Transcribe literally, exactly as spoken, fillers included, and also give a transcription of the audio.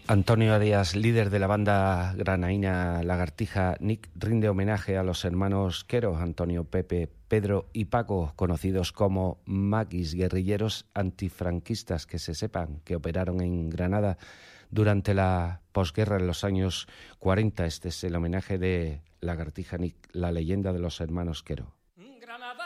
Antonio Arias, líder de la banda granaína Lagartija Nick, rinde homenaje a los hermanos Quero, Antonio, Pepe, Pedro y Paco, conocidos como maquis, guerrilleros antifranquistas que se sepan que operaron en Granada durante la posguerra en los años cuarenta. Este es el homenaje de Lagartija Nick, la leyenda de los hermanos Quero.